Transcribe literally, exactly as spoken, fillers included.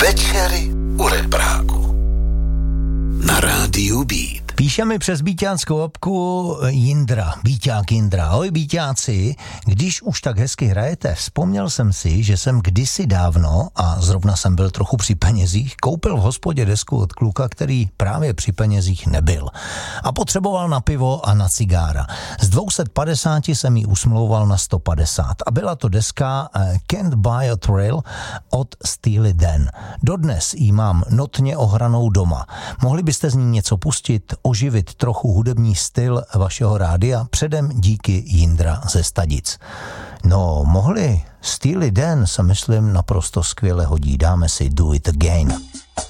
Večery u Repráku na rádiu Beat. Píše mi přes Bíťánskou apku Jindra, Bíťák Jindra. Ahoj Bíťáci, když už tak hezky hrajete, vzpomněl jsem si, že jsem kdysi dávno, a zrovna jsem byl trochu při penězích, koupil v hospodě desku od kluka, který právě při penězích nebyl. A potřeboval na pivo a na cigára. Z dvě stě padesát jsem ji usmlouval na sto padesát. A byla to deska Can't Buy a Thrill od Steely Dan. Dodnes ji mám notně ohranou doma. Mohli byste z ní něco pustit, oživit trochu hudební styl vašeho rádia? Předem díky, Jindra ze Stadic. No, mohli. Steely Dan se myslím naprosto skvěle hodí. Dáme si Do It Again.